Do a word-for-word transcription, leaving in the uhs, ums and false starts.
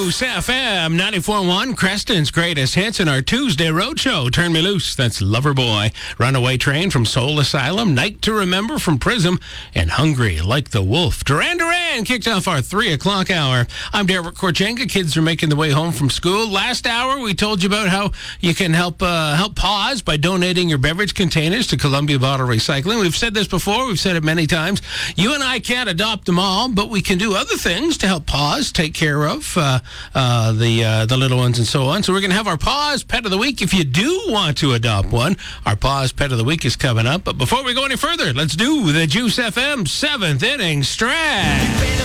Juice F M ninety-four point one, Creston's greatest hits in our Tuesday Roadshow. Turn Me Loose, that's Loverboy. Runaway Train from Soul Asylum. Night to Remember from Prism. And Hungry Like the Wolf. Duran Duran kicked off our three o'clock hour. I'm Derek Korchenka. Kids are making the way home from school. Last hour, we told you about how you can help uh, help pause by donating your beverage containers to Columbia Bottle Recycling. We've said this before. We've said it many times. You and I can't adopt them all, but we can do other things to help pause, take care of uh, uh, the uh, the little ones and so on. So we're going to have our Pause Pet of the Week. If you do want to adopt one, our Pause Pet of the Week is coming up. But before we go any further, let's do the Juice F M seventh inning stretch.